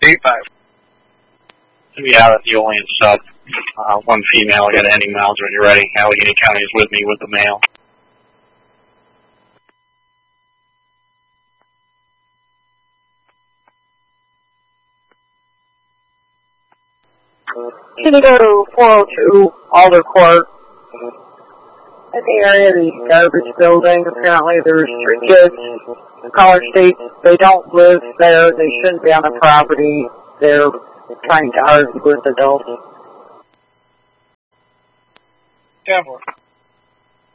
Yeah, that's the only sub. One female. I got any miles when you're ready. Allegheny County is with me with the male. Can you go to 402 Alder Court? In the area of the garbage building, apparently there's 3 kids. College State, they don't live there. They shouldn't be on the property. They're trying to argue with adults. Denver.